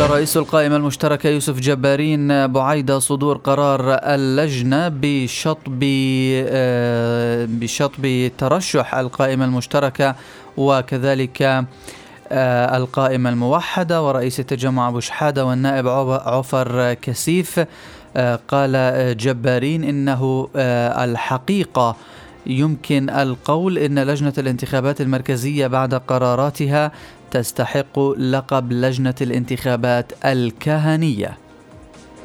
قال رئيس القائمة المشتركة يوسف جبارين بعيد صدور قرار اللجنة بشطب ترشح القائمة المشتركة وكذلك القائمة الموحدة ورئيس التجمع أبو شحادة والنائب عفر كسيف. قال جبارين إنه الحقيقة يمكن القول إن لجنة الانتخابات المركزية بعد قراراتها تستحق لقب لجنة الانتخابات الكهنية.